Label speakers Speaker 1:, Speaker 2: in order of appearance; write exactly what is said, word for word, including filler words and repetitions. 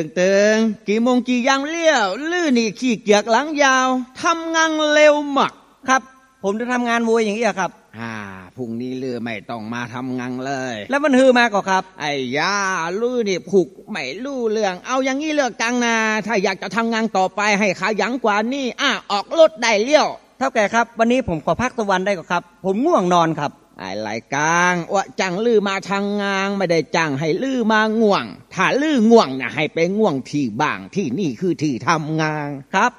Speaker 1: เติงกี่โมงกี่ยามเลี้ยวลื่อนี่ขี้เกียจหลังยาวทำงานเร็วมาก
Speaker 2: ครับผมจะทำงานวัวอย่างนี้ครับ
Speaker 1: อ่าพรุ่งนี้ลือไม่ต้องมาทำงานเลย
Speaker 2: แล้วมันฮือมาก่อครับ
Speaker 1: ไอ้ยาลือนี่ผูกไม่รู้เรื่องเอาอย่างนี้เลิกกังนะถ้าอยากจะทำงานต่อไปให้ขยันกว่านี่อ่ะออกรถได้เลี้ยว
Speaker 2: เท่าแก่ครับวันนี้ผมขอพักสักวันได้ก่อครับผมง่วงนอนครับ
Speaker 1: ไอ้ไรกลางว่าจังลือมาทางงานไม่ได้จังให้ลือมาง่วงถ้าลือง่วงนะให้ไปง่วงที่บ้างที่นี่คือที่ทำงาน
Speaker 2: ครับ